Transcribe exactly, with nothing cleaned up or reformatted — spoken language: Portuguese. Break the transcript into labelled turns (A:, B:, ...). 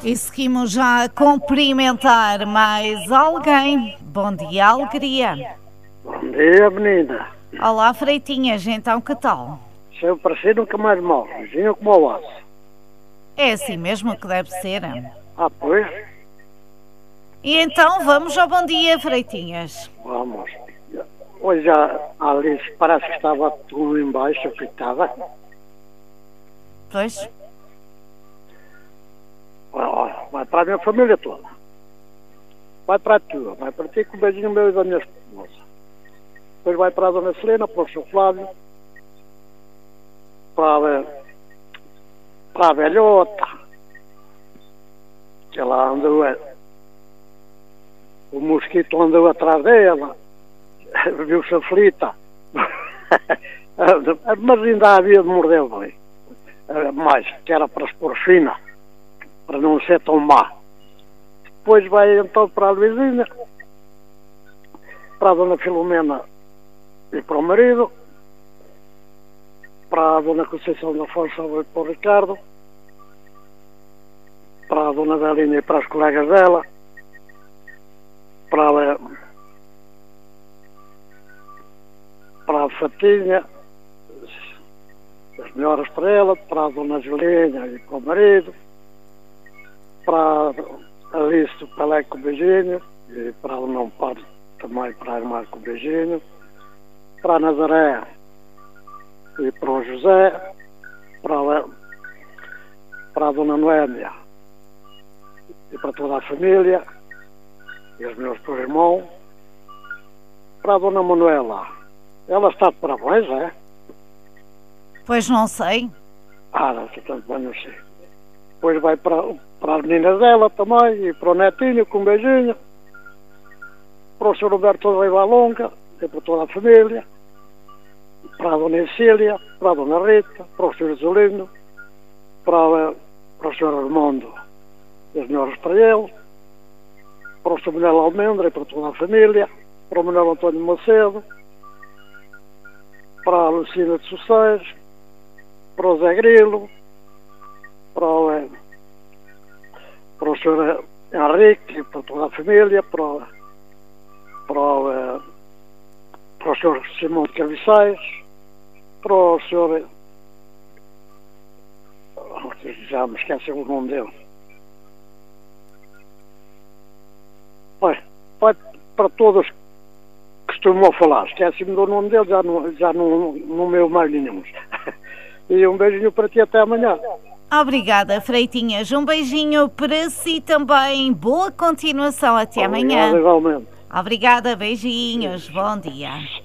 A: E seguimos já a cumprimentar mais alguém. Bom dia, Alegria.
B: Bom dia, menina.
A: Olá, Freitinhas, então que tal?
B: Se eu parecer, nunca mais morro. Vinha como o aço.
A: É assim mesmo que deve ser.
B: Ah, pois?
A: E então vamos ao bom dia, Freitinhas.
B: Vamos. Hoje a Alice parece que estava tudo em baixo, coitada.
A: Pois?
B: Vai para a minha família toda. Vai para a tua, vai para ti com o beijinho meu e da minha esposa. Depois vai para a dona Celina, para o seu Flávio, para a, para a velhota, que ela andou, o mosquito andou atrás dela, viu-se aflita, mas ainda havia de morder bem, mais, que era para se pôr fina, para não ser tão má. Depois vai então para a Luizinha, para a dona Filomena e para o marido, para a dona Conceição da Força e para o Ricardo, para a dona Belinha e para as colegas dela, para a, para a Fatinha, as melhoras para ela, para a dona Julinha e para o marido, para a Alice, para lá com o beijinho, e para ela não pode também para a irmã com o beijinho, para a Nazaré e para o José, para a, para a dona Noémia e para toda a família, e os meus dois irmãos, para a dona Manuela. Ela está de parabéns, é?
A: Pois não sei.
B: Ah, não, portanto, bem, não sei. Depois vai para, para as meninas dela também, e para o netinho com um beijinho, para o senhor Roberto Reiva Longa, e para toda a família, para a dona Cecília, para a dona Rita, para o senhor Zolino, para, para o senhor Armando, e as melhoras para ele, para o senhor Manuel Almendra e para toda a família, para o Manuel António Macedo, para a Lucina de Suceiros, para o Zé Grilo, para o, para o senhor Henrique, para toda a família, para o, para o, para o senhor Simão de Carviçais, para o senhor, já me esqueci o nome dele, vai, vai para todos que costumam falar, esqueci-me do nome dele, já não, já não, não meu mais nenhum. E um beijinho para ti, até amanhã.
A: Obrigada, Freitinhas. Um beijinho para si também. Boa continuação. Até
B: Obrigado,
A: amanhã.
B: igualmente.
A: Obrigada, beijinhos. Bom dia.